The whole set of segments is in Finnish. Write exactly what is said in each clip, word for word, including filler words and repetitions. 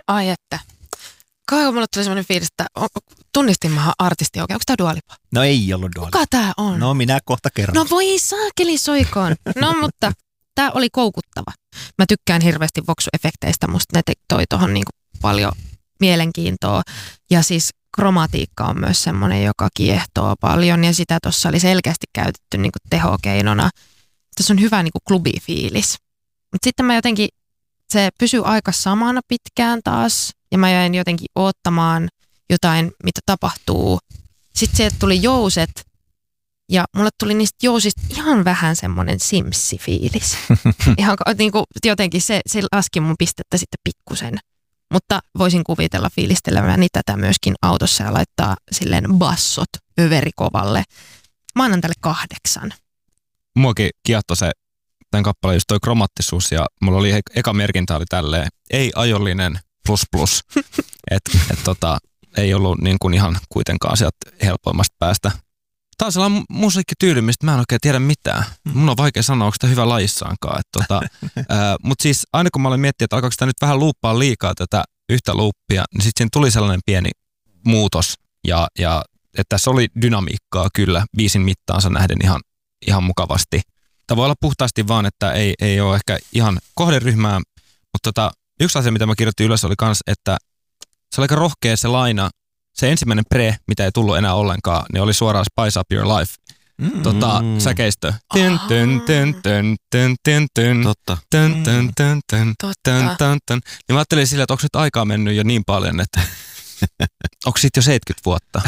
Ai että. Kauan mulle tuli semmoinen fiilis, että tunnistinmahan artisti oikein. Onko tää Dua Lipa? No ei ollut Dua Lipa. Kuka tää on? No minä kohta kerron. No voi saakeli soikoon. No mutta tää oli koukuttava. Mä tykkään hirveästi voksuefekteistä. Musta ne te- toi tohon niinku paljon mielenkiintoa. Ja siis kromatiikka on myös semmoinen, joka kiehtoo paljon. Ja sitä tuossa oli selkeästi käytetty niinku tehokeinona. Tässä on hyvä niinku klubifiilis. Mutta sitten mä jotenkin, se pysyy aika samana pitkään taas. Ja mä jäin jotenkin oottamaan jotain, mitä tapahtuu. Sitten sieltä tuli jouset. Ja mulle tuli niistä jousista ihan vähän semmoinen Sims-fiilis. Ihan niin kuin, jotenkin se, se laski mun pistettä sitten pikkusen. Mutta voisin kuvitella fiilisteleväni tätä myöskin autossa ja laittaa silleen bassot överikovalle. Mä annan tälle kahdeksan. Muakin kiehtoi se tämän kappaleen just toi kromaattisuus ja mulla oli eka merkintä oli tälleen ei ajollinen plus plus. Että et tota, ei ollut niin kuin ihan kuitenkaan sieltä helpoimmasta päästä. Tämä on sellainen musiikkityyli, mistä mä en oikein tiedä mitään. Mun on vaikea sanoa, onko tämä hyvä lajissaankaan. Tota, mutta siis aina kun mä olen miettinyt, että alkaako sitä nyt vähän luuppaa liikaa tätä yhtä luuppia, niin sitten siinä tuli sellainen pieni muutos. Ja, ja että tässä oli dynamiikkaa kyllä biisin mittaansa nähden ihan, ihan mukavasti. Tämä voi olla puhtaasti vaan, että ei, ei ole ehkä ihan kohderyhmää. Mutta tota, yksi asia, mitä mä kirjoitin ylös, oli kans, että se oli aika rohkea se laina. Se ensimmäinen pre, mitä ei tullut enää ollenkaan, niin oli suoraan Spice Up Your Life. Mm. Tota, säkeistö. Tyn, tyn, tyn, tyn, tyn, tyn, tyn. Totta. Tyn, tyn, tyn, tyn, tyn, tyn, tyn. Niin mä ajattelin sillä, että onko nyt aikaa mennyt jo niin paljon, että onko siitä jo seitsemänkymmentä vuotta?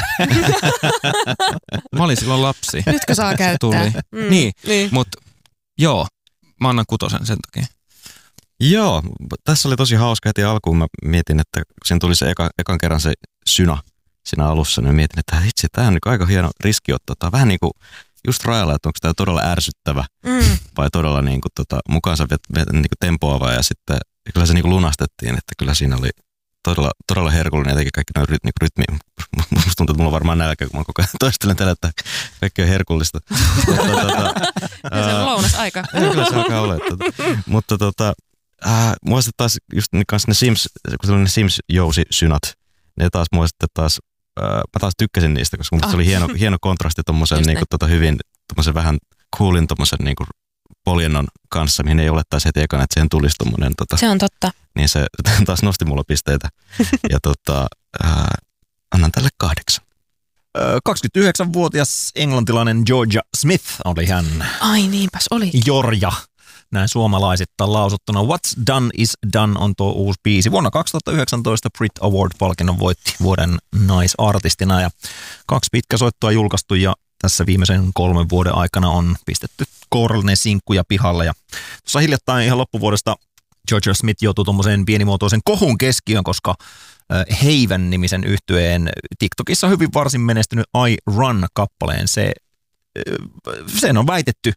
Mä olin silloin lapsi. Nytkö saa käyttää? Tuli. Mm, niin, niin. mutta joo, mä annan kutosen sen takia. Joo, tässä oli tosi hauska heti alkuun. Mä mietin, että sen tuli se eka, ekan kerran se syna siinä alussa, niin mietin, että itse tämä on aika hieno riskiotto. Tämä on vähän niin kuin just rajalla, että onko tämä todella ärsyttävä mm. vai todella niin kuin tota, mukaansa vet, vet, niin kuin tempoava. Ja sitten kyllä se niin kuin lunastettiin, että kyllä siinä oli todella, todella herkullinen jotenkin kaikki noin rytmi. rytmi. Musta tuntuu, että mulla on varmaan nälkä, kun mä koko ajan toistelen tällä, että kaikki on herkullista. Ja se on lounasaika. Kyllä se alkaa olla. Mutta tota, äh, mua sitten taas just ne Sims, kun se oli ne Sims-jousi-synat, ne taas mua sitten taas, äh, mä taas tykkäsin niistä, koska musta oh. se oli hieno, hieno kontrasti tommosen niinku, tota, hyvin, tommosen vähän coolin tommosen niinku poljennon kanssa, mihin ei olettaisi heti ekana, että siihen tulisi tommonen. Tota, se on totta. Niin se taas nosti mulla pisteitä. Ja tota, äh, annan tälle kahdeksan. kaksikymmentäyhdeksänvuotias englantilainen Georgia Smith oli hän. Ai niinpäs oli. Jorja. Näin suomalaisittain lausuttuna. What's Done is Done on tuo uusi biisi. Vuonna kaksituhattayhdeksäntoista Brit Award-palkinnon voitti vuoden naisartistina ja kaksi pitkäsoittoa julkaistu ja tässä viimeisen kolmen vuoden aikana on pistetty kourallinen sinkkuja pihalle. Ja tuossa hiljattain ihan loppuvuodesta Georgia Smith joutui tuommoiseen pienimuotoisen kohun keskiöön, koska Haven-nimisen yhtyeen TikTokissa hyvin varsin menestynyt I Run-kappaleen. Se, sen on väitetty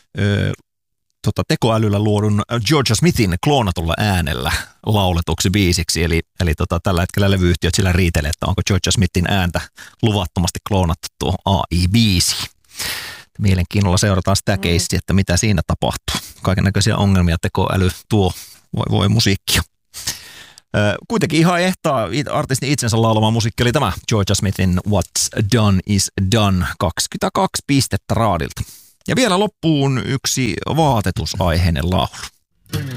tota, tekoälyllä luodun Georgia Smithin kloonatulla äänellä lauletuksi biisiksi. Eli, eli tota, tällä hetkellä levyyhtiöt sillä riitelee, että onko Georgia Smithin ääntä luvattomasti kloonattu tuo A I-biisi. Mielenkiinnolla seurataan sitä keissiä, että mitä siinä tapahtuu. Kaikennäköisiä ongelmia tekoäly tuo, voi voi musiikkia. Kuitenkin ihan ehtaa artistin itsensä laulama musiikki oli tämä Georgia Smithin What's Done is Done, kaksikymmentäkaksi pistettä raadilta. Ja vielä loppuun yksi vaatetusaiheinen laulu.